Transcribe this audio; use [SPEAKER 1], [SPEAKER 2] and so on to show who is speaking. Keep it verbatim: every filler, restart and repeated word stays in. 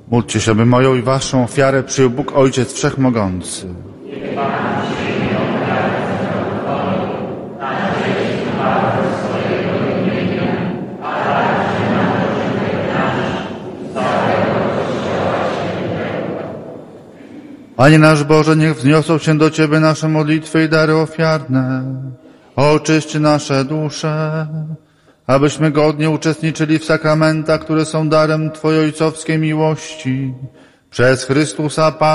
[SPEAKER 1] Módlcie się, aby moją i waszą ofiarę przyjął Bóg Ojciec Wszechmogący. Panie nasz Boże, niech wzniosą się do Ciebie nasze modlitwy i dary ofiarne. Oczyść nasze dusze, abyśmy godnie uczestniczyli w sakramentach, które są darem Twojej ojcowskiej miłości. Przez Chrystusa Pana